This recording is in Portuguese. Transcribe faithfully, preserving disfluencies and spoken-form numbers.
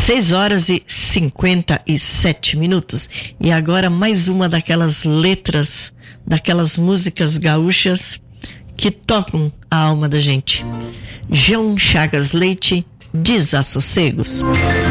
seis horas e cinquenta e sete minutos. E agora mais uma daquelas letras, daquelas músicas gaúchas que tocam a alma da gente. João Chagas Leite, Desassossegos.